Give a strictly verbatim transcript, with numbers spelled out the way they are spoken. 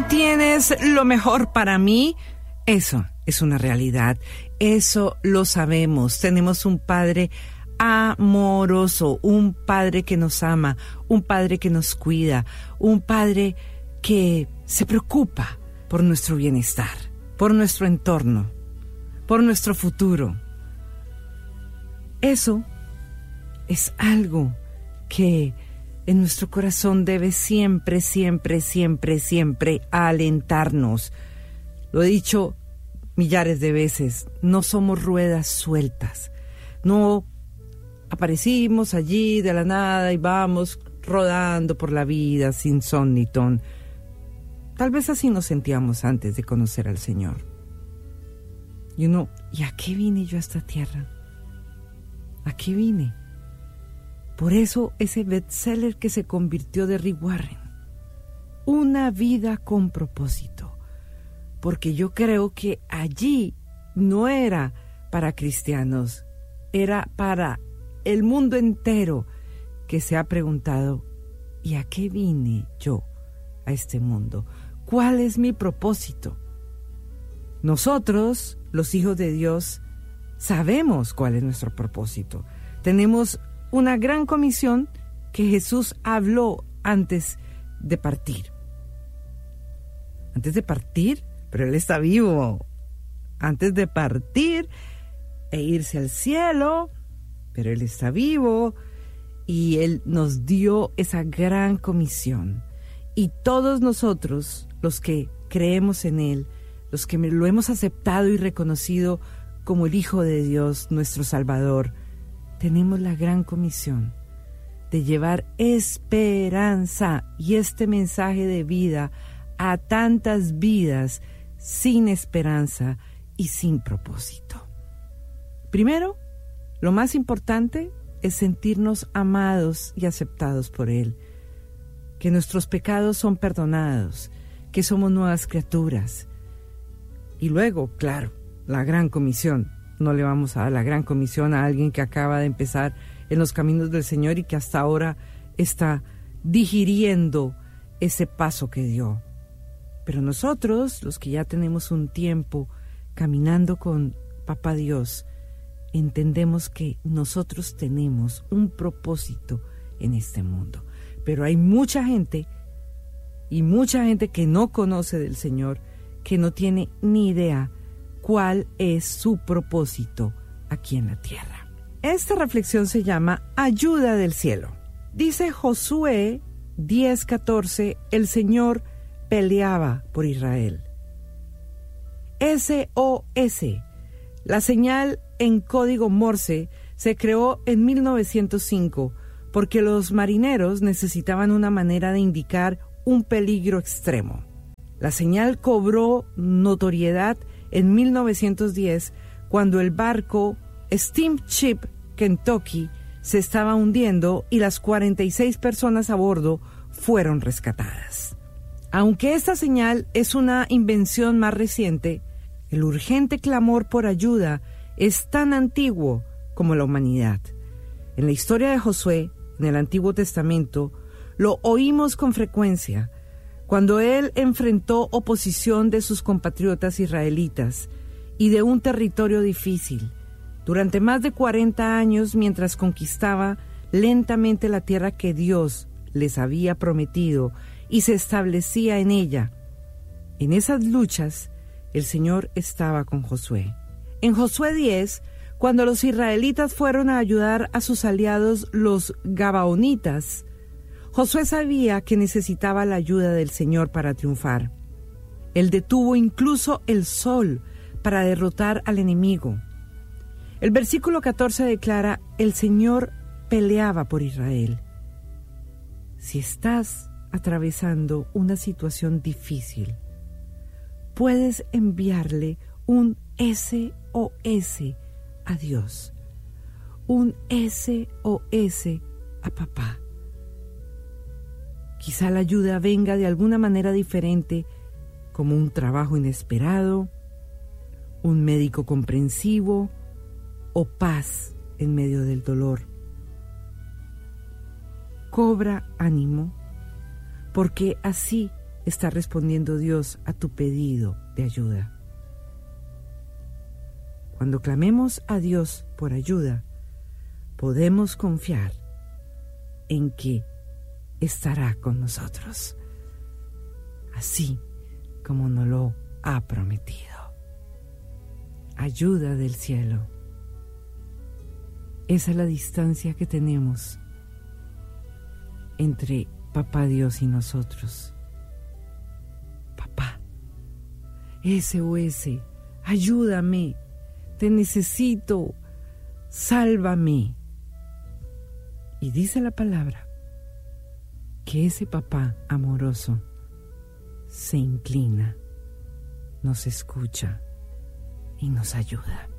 tú tienes lo mejor para mí. Eso es una realidad. Eso lo sabemos. Tenemos un Padre amoroso, un Padre que nos ama, un Padre que nos cuida, un Padre que se preocupa por nuestro bienestar, por nuestro entorno, por nuestro futuro. Eso es algo que en nuestro corazón debe siempre, siempre, siempre, siempre alentarnos. Lo he dicho millares de veces, no somos ruedas sueltas. No aparecimos allí de la nada y vamos rodando por la vida sin son ni ton. Tal vez así nos sentíamos antes de conocer al Señor. Y uno, ¿y a qué vine yo a esta tierra? ¿A qué vine? Por eso ese bestseller que se convirtió de Rick Warren, Una vida con propósito. Porque yo creo que allí no era para cristianos, era para el mundo entero que se ha preguntado, ¿y a qué vine yo a este mundo? ¿Cuál es mi propósito? Nosotros, los hijos de Dios, sabemos cuál es nuestro propósito. Tenemos una gran comisión que Jesús habló antes de partir. Antes de partir, pero Él está vivo. Antes de partir e irse al cielo, pero Él está vivo y Él nos dio esa gran comisión. Y todos nosotros, los que creemos en Él, los que lo hemos aceptado y reconocido como el Hijo de Dios, nuestro Salvador, tenemos la gran comisión de llevar esperanza y este mensaje de vida a tantas vidas sin esperanza y sin propósito. Primero, lo más importante es sentirnos amados y aceptados por Él, que nuestros pecados son perdonados, que somos nuevas criaturas. Y luego, claro, la gran comisión. No le vamos a dar la gran comisión a alguien que acaba de empezar en los caminos del Señor y que hasta ahora está digiriendo ese paso que dio. Pero nosotros, los que ya tenemos un tiempo caminando con Papá Dios, entendemos que nosotros tenemos un propósito en este mundo. Pero hay mucha gente y mucha gente que no conoce del Señor, que no tiene ni idea cuál es su propósito aquí en la tierra. Esta reflexión se llama Ayuda del cielo. Dice Josué diez catorce, el Señor peleaba por Israel. S O S, la señal en código Morse, se creó en mil novecientos cinco porque los marineros necesitaban una manera de indicar un peligro extremo. La señal cobró notoriedad en mil novecientos diez, cuando el barco Steamship Kentucky se estaba hundiendo y las cuarenta y seis personas a bordo fueron rescatadas. Aunque esta señal es una invención más reciente, el urgente clamor por ayuda es tan antiguo como la humanidad. En la historia de Josué, en el Antiguo Testamento, lo oímos con frecuencia, cuando él enfrentó oposición de sus compatriotas israelitas y de un territorio difícil, durante más de cuarenta años mientras conquistaba lentamente la tierra que Dios les había prometido y se establecía en ella. En esas luchas, el Señor estaba con Josué. En Josué diez, cuando los israelitas fueron a ayudar a sus aliados los gabaonitas, Josué sabía que necesitaba la ayuda del Señor para triunfar. Él detuvo incluso el sol para derrotar al enemigo. El versículo catorce declara, el Señor peleaba por Israel. Si estás atravesando una situación difícil, puedes enviarle un S O S a Dios, un S O S a papá. Quizá la ayuda venga de alguna manera diferente, como un trabajo inesperado, un médico comprensivo o paz en medio del dolor. Cobra ánimo, porque así está respondiendo Dios a tu pedido de ayuda. Cuando clamemos a Dios por ayuda, podemos confiar en que estará con nosotros, así como nos lo ha prometido. Ayuda del cielo. Esa es la distancia que tenemos entre Papá Dios y nosotros. Papá, S O S, ayúdame, te necesito, sálvame. Y dice la palabra que ese papá amoroso se inclina, nos escucha y nos ayuda.